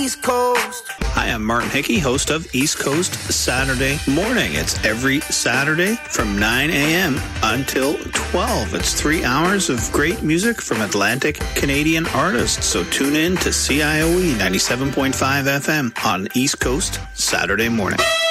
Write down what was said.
East Coast. Hi, I'm Martin Hickey, host of East Coast Saturday Morning. It's every Saturday from 9 a.m. until 12. It's 3 hours of great music from Atlantic Canadian artists. So tune in to CIOE 97.5 FM on East Coast Saturday Morning.